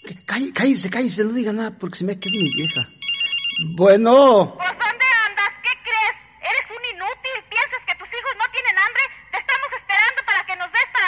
Cállese, no diga nada porque se me ha quedado mi vieja. Bueno.